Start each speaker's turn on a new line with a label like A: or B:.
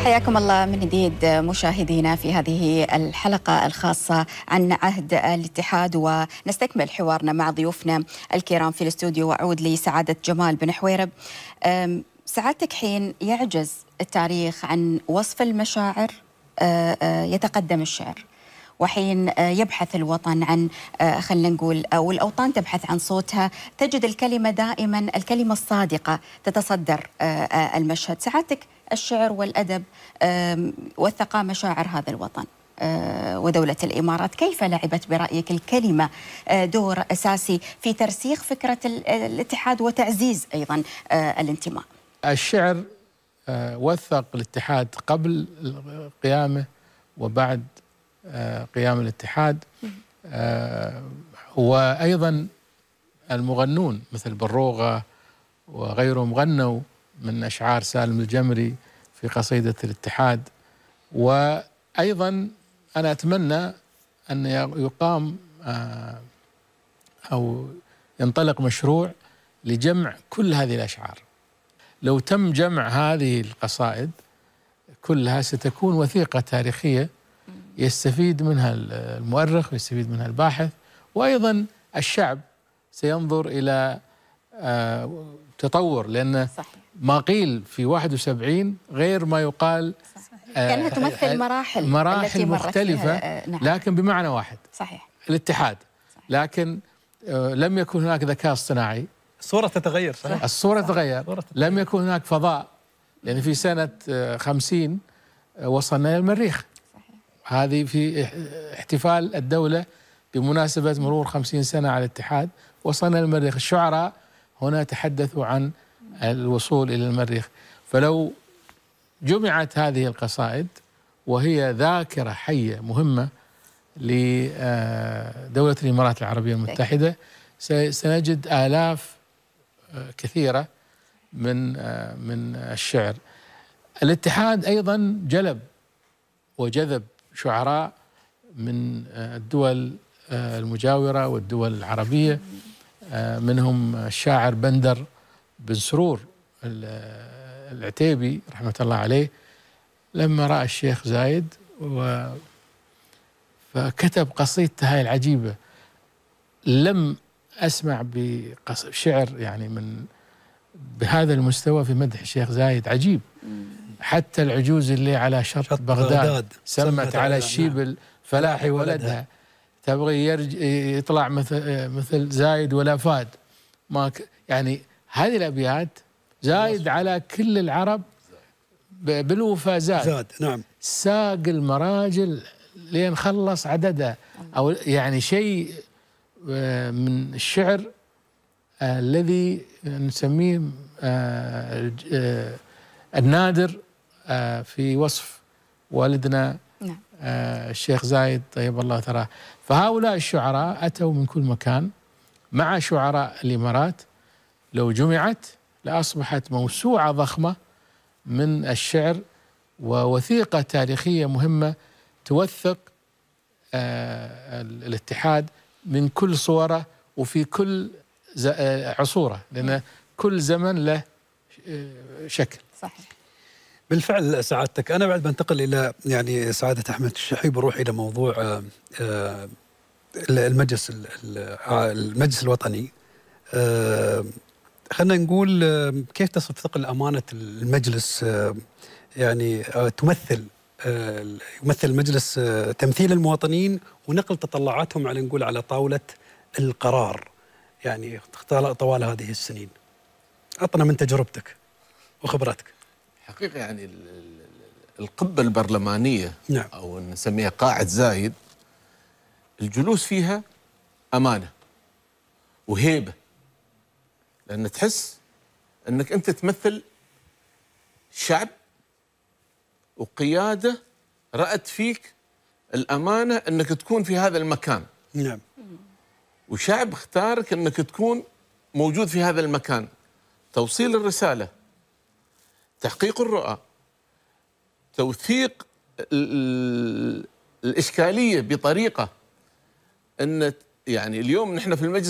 A: حياكم الله من جديد مشاهدينا في هذه الحلقة الخاصة عن عهد الاتحاد، ونستكمل حوارنا مع ضيوفنا الكرام في الاستوديو. وأعود لسعادة جمال بن حويرب. سعادتك حين يعجز التاريخ عن وصف المشاعر يتقدم الشعر، وحين يبحث الوطن عن خلينا نقول أو الأوطان تبحث عن صوتها، تجد الكلمة دائما الكلمة الصادقة تتصدر المشهد. سعادتك الشعر والأدب وثقا مشاعر هذا الوطن ودولة الإمارات، كيف لعبت برأيك الكلمة دور أساسي في ترسيخ فكرة الاتحاد وتعزيز أيضا الانتماء؟
B: الشعر وثق الاتحاد قبل قيامه وبعد قيام الاتحاد، وأيضا المغنون مثل بروغة وغيرهم غنوا من أشعار سالم الجمري في قصيدة الاتحاد. وأيضا أنا أتمنى أن يقام أو ينطلق مشروع لجمع كل هذه الأشعار. لو تم جمع هذه القصائد كلها ستكون وثيقة تاريخية يستفيد منها المؤرخ ويستفيد منها الباحث، وأيضا الشعب سينظر إلى تطور، لأن ما قيل في 71 غير ما يقال.
A: كأنها تمثل
B: مراحل مختلفة لكن بمعنى واحد.
A: صحيح.
B: الاتحاد. لكن لم يكن هناك ذكاء اصطناعي.
C: الصورة تتغير. صحيح.
B: الصورة تتغير. لم يكن هناك فضاء، لأن في سنة 50 وصلنا إلى المريخ. هذه في احتفال الدولة بمناسبة مرور 50 سنة على الاتحاد، وصلنا إلى المريخ. الشعراء هنا تحدثوا عن الوصول إلى المريخ. فلو جمعت هذه القصائد وهي ذاكرة حية مهمة لدولة الإمارات العربية المتحدة، سنجد آلاف كثيرة من الشعر. الاتحاد أيضا جلب وجذب شعراء من الدول المجاورة والدول العربية، منهم الشاعر بندر بن سرور العتيبي رحمة الله عليه، لما رأى الشيخ زايد فكتب قصيدته هاي العجيبة. لم أسمع بشعر يعني من بهذا المستوى في مدح الشيخ زايد، عجيب. حتى العجوز اللي على شط بغداد سمت على الشيب الفلاحي ولدها، تبغي يطلع مثل زايد ولا فاد. يعني هذه الأبيات زايد على كل العرب بالوفا زاد.
C: نعم.
B: ساق المراجل لين خلص عددها، أو يعني شيء من الشعر الذي نسميه النادر في وصف والدنا الشيخ زايد طيب الله ثراه. فهؤلاء الشعراء أتوا من كل مكان مع شعراء الإمارات، لو جمعت لأصبحت موسوعة ضخمة من الشعر ووثيقة تاريخية مهمة توثق الاتحاد من كل صوره وفي كل عصوره، لأن كل زمن له شكل.
A: صحيح.
C: بالفعل سعادتك. أنا بعد بنتقل إلى يعني سعادة أحمد الشحيب، بروح إلى موضوع المجلس الوطني. خلينا نقول كيف تصف ثقل أمانة المجلس؟ يعني يمثل المجلس تمثيل المواطنين ونقل تطلعاتهم على نقول على طاولة القرار يعني طوال هذه السنين. أعطنا من تجربتك وخبرتك.
D: حقيقة يعني القبة البرلمانية،
C: نعم،
D: أو نسميها قاعة زايد، الجلوس فيها أمانة وهيبة، لأن تحس أنك أنت تمثل شعب وقيادة رأت فيك الأمانة أنك تكون في هذا المكان.
C: نعم.
D: وشعب اختارك أنك تكون موجود في هذا المكان. توصيل الرسالة، تحقيق الرؤى، توثيق الإشكالية بطريقة أن يعني اليوم نحن في المجلس